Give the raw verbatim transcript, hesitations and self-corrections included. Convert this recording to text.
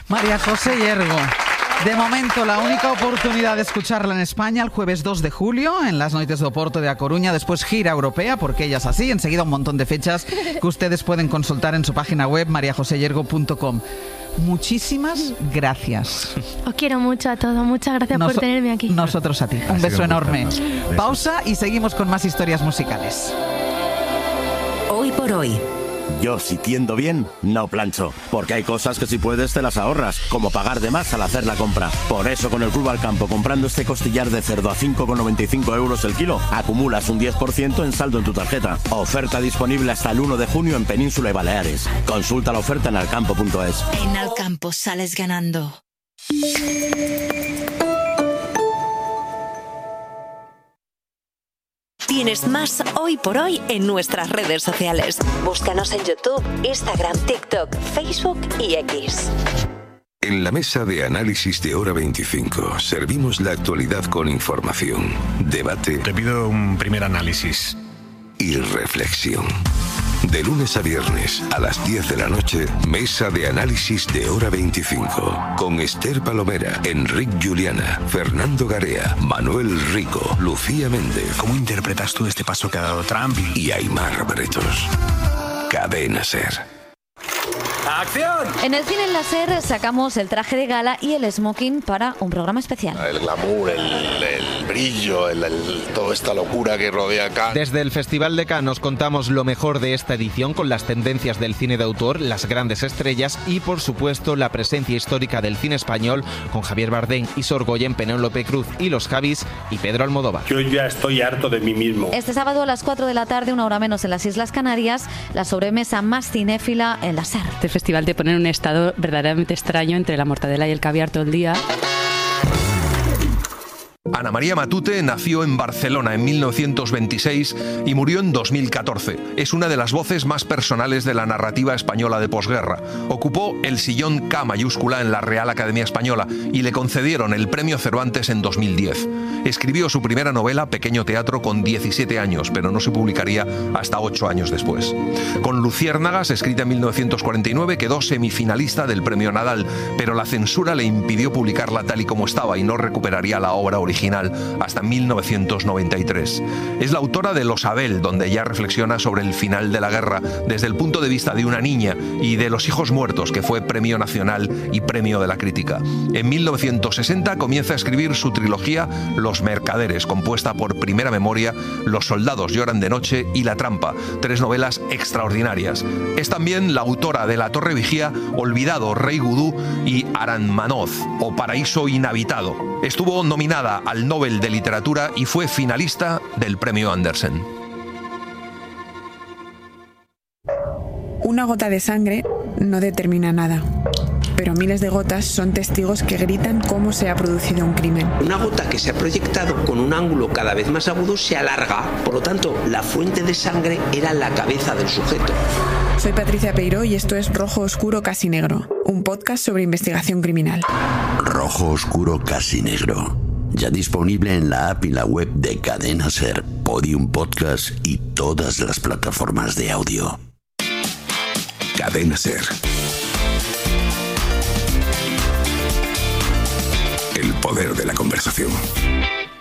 María José Yergo. De momento, la única oportunidad de escucharla en España el jueves dos de julio en las Noites do Porto de A Coruña, después gira europea, porque ella es así, enseguida un montón de fechas que ustedes pueden consultar en su página web maria josé yergo punto com. Muchísimas gracias. Os quiero mucho a todos, muchas gracias Nos- por tenerme aquí. Nosotros a ti, un beso enorme. Pausa y seguimos con más historias musicales. Hoy por hoy. Yo, si tiendo bien, no plancho, porque hay cosas que si puedes te las ahorras, como pagar de más al hacer la compra. Por eso con el Club Alcampo, comprando este costillar de cerdo a cinco con noventa y cinco euros el kilo, acumulas un diez por ciento en saldo en tu tarjeta. Oferta disponible hasta el uno de junio en Península y Baleares. Consulta la oferta en alcampo punto es. En Alcampo sales ganando. Tienes más Hoy por Hoy en nuestras redes sociales. Búscanos en YouTube, Instagram, TikTok, Facebook y X. En la mesa de análisis de Hora veinticinco servimos la actualidad con información, debate. Te pido un primer análisis. Y reflexión. De lunes a viernes a las diez de la noche, mesa de análisis de Hora veinticinco. Con Esther Palomera, Enric Juliana, Fernando Garea, Manuel Rico, Lucía Méndez. ¿Cómo interpretas tú este paso que ha dado Trump? Y Aimar Bretos. Cadena SER. ¡Acción! En el cine en la SER sacamos el traje de gala y el smoking para un programa especial. El glamour, el, el brillo, el, el, toda esta locura que rodea Cannes. Desde el Festival de Cannes nos contamos lo mejor de esta edición con las tendencias del cine de autor, las grandes estrellas y, por supuesto, la presencia histórica del cine español con Javier Bardem y Sorgoyen, Penélope Cruz y los Javis y Pedro Almodóvar. Yo ya estoy harto de mí mismo. Este sábado a las cuatro de la tarde, una hora menos en las Islas Canarias, la sobremesa más cinéfila en la SER. Este festival te pone en un estado verdaderamente extraño entre la mortadela y el caviar todo el día. Ana María Matute nació en Barcelona en mil novecientos veintiséis y murió en dos mil catorce. Es una de las voces más personales de la narrativa española de posguerra. Ocupó el sillón K mayúscula en la Real Academia Española y le concedieron el Premio Cervantes en dos mil diez. Escribió su primera novela, Pequeño Teatro, con diecisiete años, pero no se publicaría hasta ocho años después. Con Luciérnagas, escrita en mil novecientos cuarenta y nueve, quedó semifinalista del Premio Nadal, pero la censura le impidió publicarla tal y como estaba y no recuperaría la obra original hasta mil novecientos noventa y tres. Es la autora de Los Abel, donde ella reflexiona sobre el final de la guerra desde el punto de vista de una niña, y de Los hijos muertos, que fue Premio Nacional y Premio de la Crítica. En mil novecientos sesenta comienza a escribir su trilogía Los Mercaderes, compuesta por Primera Memoria, Los soldados lloran de noche y La trampa, tres novelas extraordinarias. Es también la autora de La Torre Vigía, Olvidado, Rey Gudú y Aranmanoz, o Paraíso Inhabitado. Estuvo nominada al Nobel de Literatura y fue finalista del Premio Andersen. Una gota de sangre no determina nada, pero miles de gotas son testigos que gritan cómo se ha producido un crimen. Una gota que se ha proyectado con un ángulo cada vez más agudo se alarga, por lo tanto, la fuente de sangre era la cabeza del sujeto. Soy Patricia Peiró y esto es Rojo Oscuro Casi Negro, un podcast sobre investigación criminal. Rojo Oscuro Casi Negro, ya disponible en la app y la web de Cadena SER, Podium Podcast y todas las plataformas de audio. Cadena SER. El poder de la conversación.